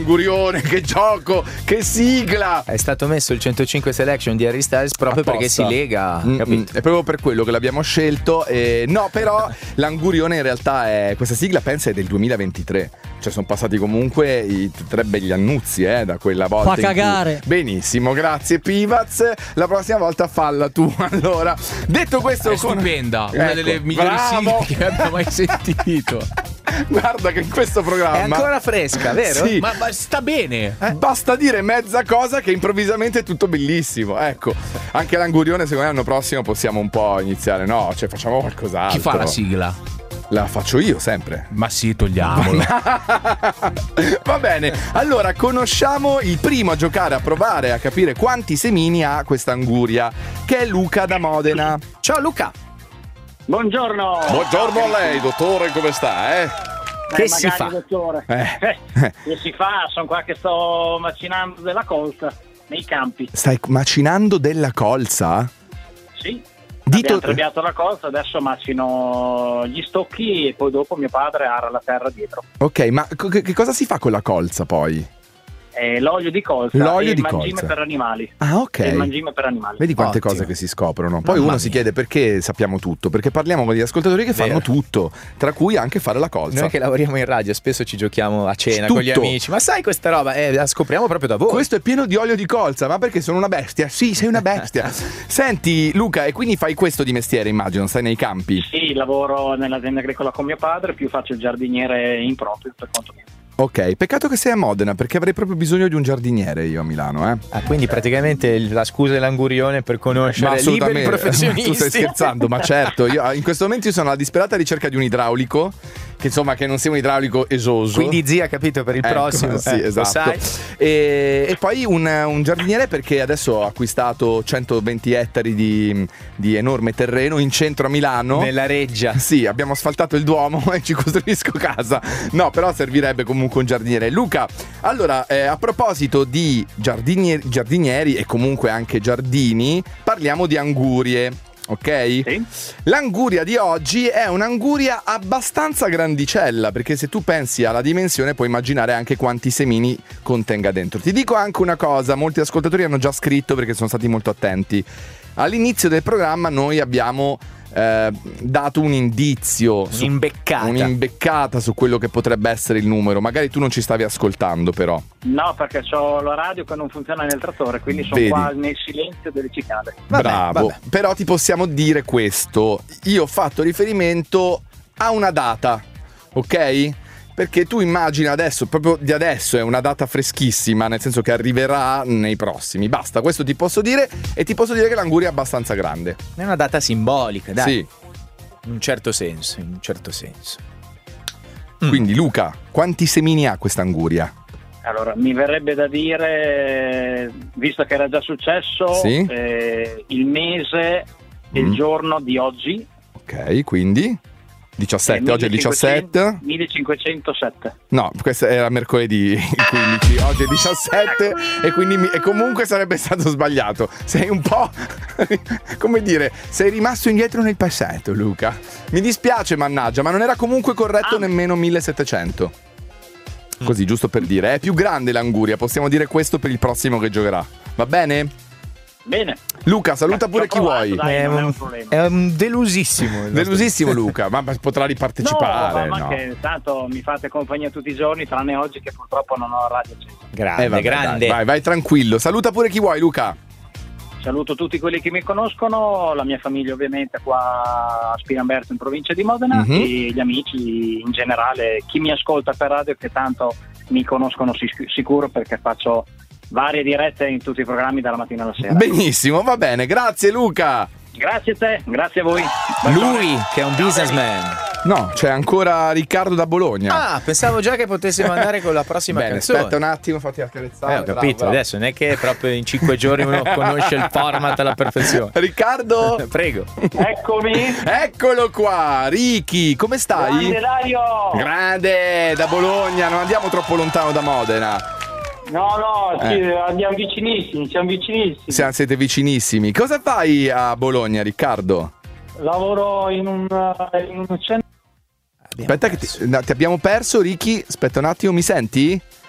Gurione, che gioco, che sigla! È stato messo il 105 Selection di Harry Styles proprio perché si lega, capito? È proprio per quello che l'abbiamo scelto. No, però l'Angurione in realtà è, questa sigla pensa è del 2023. Cioè sono passati comunque i 3 begli annuzzi da quella volta. Fa cagare. Benissimo, grazie Pivaz. La prossima volta falla tu. Allora, detto questo, è stupenda, una delle migliori sigle che abbia mai sentito. Guarda che in questo programma è ancora fresca, vero? Sì. Ma sta bene. Basta dire mezza cosa che improvvisamente è tutto bellissimo. Ecco, anche l'Angurione secondo me l'anno prossimo possiamo un po' iniziare. No, cioè facciamo qualcos'altro. Chi fa la sigla? La faccio io sempre. Ma sì, togliamolo. Va bene, allora conosciamo il primo a giocare, a provare a capire quanti semini ha questa anguria, che è Luca da Modena. Ciao Luca. Buongiorno. Buongiorno a lei, dottore, come sta? Che si fa? Dottore. Che si fa? Sono qua che sto macinando della colza nei campi. Stai macinando della colza? Sì. Abbiamo trebbiato la colza, adesso macino gli stocchi e poi dopo mio padre ara la terra dietro. Ok, ma che cosa si fa con la colza poi? L'olio di colza e il mangime per animali. Ah, ok. Il mangime per animali. Vedi quante cose che si scoprono. Poi uno si chiede perché sappiamo tutto. Perché parliamo con gli ascoltatori che fanno tutto, tra cui anche fare la colza. Noi che lavoriamo in radio spesso ci giochiamo a cena con gli amici. Ma sai questa roba? La scopriamo proprio da voi. Questo è pieno di olio di colza. Ma perché sono una bestia? Sì, sei una bestia. Senti Luca, e quindi fai questo di mestiere, immagino, stai nei campi? Sì, lavoro nell'azienda agricola con mio padre, più faccio il giardiniere in proprio per conto mio. Ok, peccato che sei a Modena, perché avrei proprio bisogno di un giardiniere io a Milano, quindi praticamente la scusa dell'Angurione per conoscere liberi professionisti. Tu stai scherzando, ma certo, in questo momento sono alla disperata ricerca di un idraulico, che insomma che non sia un idraulico esoso. Quindi zia, capito, per il prossimo. Sì, esatto. Sai. E poi un giardiniere, perché adesso ho acquistato 120 ettari di enorme terreno in centro a Milano. Nella Reggia. Sì, abbiamo asfaltato il Duomo e ci costruisco casa. No, però servirebbe comunque un giardiniere. Luca, allora, a proposito di giardinieri e comunque anche giardini, parliamo di angurie. Ok? Sì. L'anguria di oggi è un'anguria abbastanza grandicella, perché se tu pensi alla dimensione puoi immaginare anche quanti semini contenga dentro. Ti dico anche una cosa, molti ascoltatori hanno già scritto perché sono stati molto attenti. All'inizio del programma noi abbiamo dato un indizio, un'imbeccata su quello che potrebbe essere il numero. Magari tu non ci stavi ascoltando, però. No, perché ho la radio che non funziona nel trattore, quindi sono qua nel silenzio delle cicale. Bravo. Vabbè. Però ti possiamo dire questo: io ho fatto riferimento a una data, ok? Perché tu immagini adesso, proprio di adesso, è una data freschissima, nel senso che arriverà nei prossimi. Basta, questo ti posso dire, e ti posso dire che l'anguria è abbastanza grande. È una data simbolica, dai. Sì. In un certo senso. Quindi Luca, quanti semini ha questa anguria? Allora, mi verrebbe da dire, visto che era già successo, sì? Il mese e il giorno di oggi. Ok, quindi 17, oggi è 17. 1507. No, questo era mercoledì il 15, oggi è 17 e comunque sarebbe stato sbagliato. Sei un po', come dire, sei rimasto indietro nel passato, Luca. Mi dispiace, mannaggia, ma non era comunque corretto nemmeno 1700. Così, giusto per dire, è più grande l'anguria, possiamo dire questo per il prossimo che giocherà. Va bene? Bene. Luca, saluta pure chi vuoi. Dai, è un delusissimo. Delusissimo Luca, ma potrà ripartecipare. No, ma che tanto mi fate compagnia tutti i giorni, tranne oggi che purtroppo non ho radio accesa. Grande. Vai tranquillo. Saluta pure chi vuoi, Luca. Saluto tutti quelli che mi conoscono, la mia famiglia ovviamente qua a Spiramberto in provincia di Modena, e gli amici in generale, chi mi ascolta per radio che tanto mi conoscono sicuro perché faccio varie dirette in tutti i programmi dalla mattina alla sera. Benissimo, va bene, grazie Luca. Grazie a te, grazie a voi. Lui che è un businessman. No, c'è ancora Riccardo da Bologna. Ah, pensavo già che potessimo andare con la prossima canzone. Aspetta un attimo, fatti accarezzare. Ho capito, bravo. Adesso non è che proprio in 5 giorni uno conosce il format alla perfezione. Riccardo, prego. Eccomi. Eccolo qua, Ricky, come stai? Grande Dario. Grande, da Bologna, non andiamo troppo lontano da Modena. No, andiamo vicinissimi, siamo vicinissimi. Siete vicinissimi. Cosa fai a Bologna, Riccardo? Lavoro in un centro. Aspetta che ti abbiamo perso, Ricky. Aspetta un attimo, mi senti?